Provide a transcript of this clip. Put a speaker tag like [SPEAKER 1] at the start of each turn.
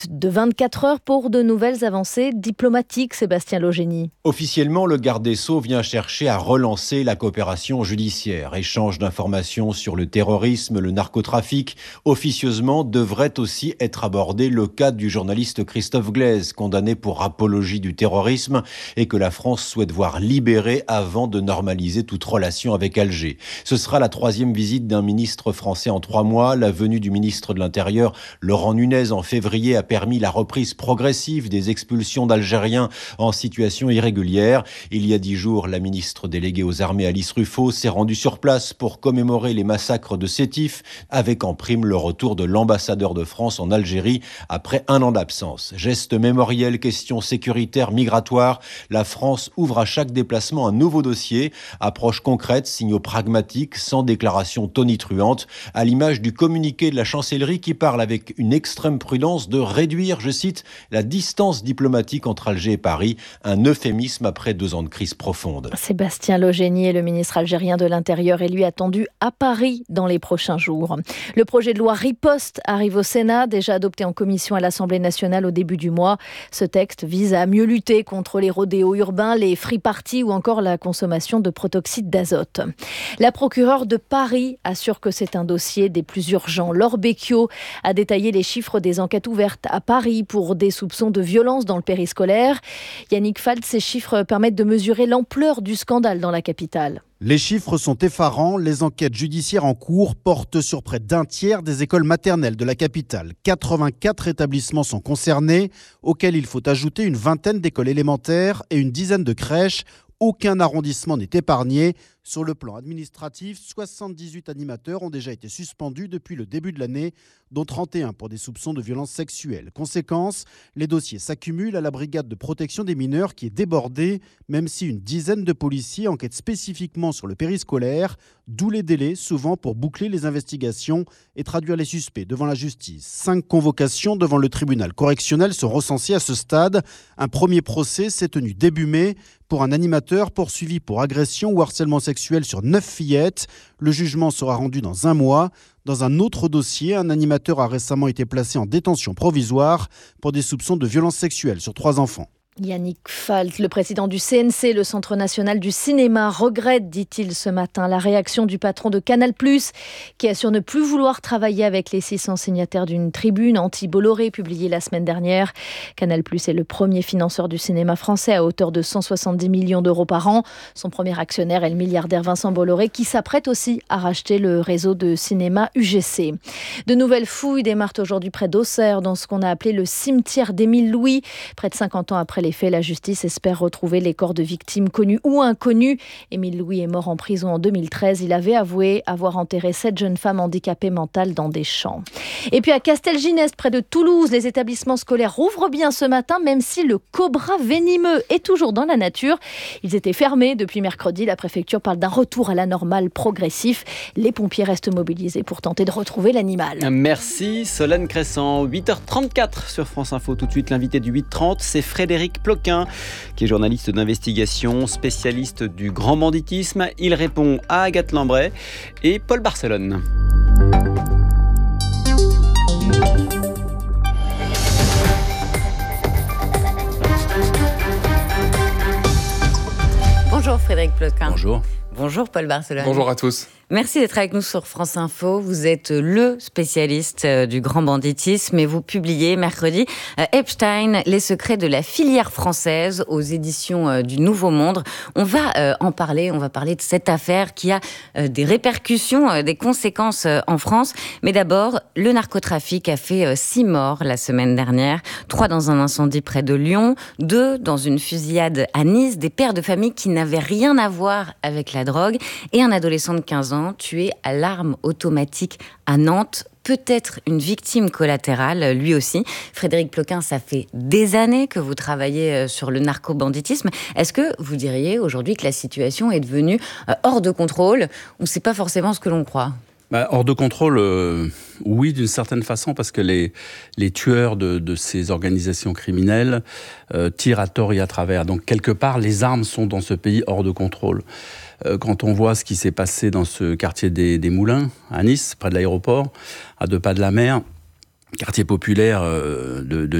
[SPEAKER 1] de 24 heures pour de nouvelles avancées diplomatiques, Sébastien Logénie.
[SPEAKER 2] Officiellement, le garde des Sceaux vient chercher à relancer la coopération judiciaire. Échange d'informations sur le terrorisme, le narcotrafic. Officieusement, devrait aussi être abordé le cas du journaliste Christophe Glaise, condamné pour apologie du terrorisme et que la France souhaite voir libéré avant de normaliser toute relation avec Alger. Ce sera la 3e visite d'un ministre français en 3 mois. La venue du ministre de l'Intérieur, Laurent Nunez, en février a permis la reprise progressive des expulsions d'Algériens en situation irrégulière. Il y a 10 jours, la ministre déléguée aux armées Alice Ruffaut s'est rendue sur place pour commémorer les massacres de Sétif, avec en prime le retour de l'ambassadeur de France en Algérie après 1 an d'absence. Geste mémoriel, question sécuritaire, migratoire. La France ouvre à chaque déplacement un nouveau dossier. Approche concrète, signaux pragmatiques, sans déclaration tonitruante, à l'image du communiqué de la chancellerie qui parle avec une extrême prudence de réduire, je cite, la distance diplomatique entre Alger et Paris, un euphémisme après 2 ans de crise profonde.
[SPEAKER 1] Sébastien Logénie est le ministre algérien de l'Intérieur et lui attendu à Paris dans les prochains jours. Le projet de loi Riposte arrive au Sénat, déjà adopté en commission à l'Assemblée nationale au début du mois. Ce texte vise à mieux lutter contre les rodéos urbains, les free-parties ou encore la consommation de protoxyde d'azote. La procureure de Paris assure que c'est un dossier des plus urgents. Laure Becchio a détaillé les chiffres des enquêtes ouvertes à Paris pour des soupçons de violence dans le périscolaire. Yannick Falt, ces chiffres permettent de mesurer l'ampleur du scandale dans la capitale.
[SPEAKER 3] Les chiffres sont effarants. Les enquêtes judiciaires en cours portent sur près d'un tiers des écoles maternelles de la capitale. 84 établissements sont concernés, auxquels il faut ajouter une vingtaine d'écoles élémentaires et une dizaine de crèches. Aucun arrondissement n'est épargné. Sur le plan administratif, 78 animateurs ont déjà été suspendus depuis le début de l'année, dont 31 pour des soupçons de violences sexuelles. Conséquence, les dossiers s'accumulent à la brigade de protection des mineurs qui est débordée, même si une dizaine de policiers enquêtent spécifiquement sur le périscolaire, d'où les délais souvent pour boucler les investigations et traduire les suspects devant la justice. 5 convocations devant le tribunal correctionnel sont recensées à ce stade. Un premier procès s'est tenu début mai pour un animateur poursuivi pour agression ou harcèlement sexuel sur 9 fillettes. Le jugement sera rendu dans 1 mois. Dans un autre dossier, un animateur a récemment été placé en détention provisoire pour des soupçons de violences sexuelles sur 3 enfants.
[SPEAKER 1] Yannick Falt, le président du CNC, le Centre national du cinéma, regrette, dit-il ce matin, la réaction du patron de Canal+, qui assure ne plus vouloir travailler avec les 600 signataires d'une tribune anti-Bolloré publiée la semaine dernière. Canal+ est le premier financeur du cinéma français à hauteur de 170 millions d'euros par an. Son premier actionnaire est le milliardaire Vincent Bolloré, qui s'apprête aussi à racheter le réseau de cinéma UGC. De nouvelles fouilles démarrent aujourd'hui près d'Auxerre, dans ce qu'on a appelé le cimetière d'Émile Louis. Près de 50 ans après les faits, la justice espère retrouver les corps de victimes connues ou inconnues. Émile Louis est mort en prison en 2013. Il avait avoué avoir enterré 7 jeunes femmes handicapées mentales dans des champs. Et puis à Castelginest, près de Toulouse, les établissements scolaires rouvrent bien ce matin, même si le cobra venimeux est toujours dans la nature. Ils étaient fermés depuis mercredi. La préfecture parle d'un retour à la normale progressif. Les pompiers restent mobilisés pour tenter de retrouver l'animal.
[SPEAKER 4] Merci Solène Crescent. 8h34 sur France Info. Tout de suite, l'invité du 8h30, c'est Frédéric Ploquin, qui est journaliste d'investigation, spécialiste du grand banditisme. Il répond à Agathe Lambray et Paul Barcelone.
[SPEAKER 5] Bonjour Frédéric Ploquin.
[SPEAKER 6] Bonjour.
[SPEAKER 5] Bonjour Paul Barcelone.
[SPEAKER 6] Bonjour à tous.
[SPEAKER 5] Merci d'être avec nous sur France Info. Vous êtes le spécialiste du grand banditisme et vous publiez mercredi Epstein, les secrets de la filière française aux éditions du Nouveau Monde. On va en parler, on va parler de cette affaire qui a des répercussions, des conséquences en France. Mais d'abord, le narcotrafic a fait 6 morts la semaine dernière. 3 dans un incendie près de Lyon, 2 dans une fusillade à Nice, des pères de famille qui n'avaient rien à voir avec la drogue et un adolescent de 15 ans tué à l'arme automatique à Nantes. Peut-être une victime collatérale, lui aussi. Frédéric Ploquin, ça fait des années que vous travaillez sur le narco-banditisme. Est-ce que vous diriez aujourd'hui que la situation est devenue hors de contrôle ou c'est pas forcément ce que l'on croit ?
[SPEAKER 6] Hors de contrôle, oui, d'une certaine façon, parce que les tueurs de ces organisations criminelles tirent à tort et à travers. Donc, quelque part, les armes sont dans ce pays hors de contrôle. Quand on voit ce qui s'est passé dans ce quartier des Moulins, à Nice, près de l'aéroport, à 2 pas de la mer, quartier populaire de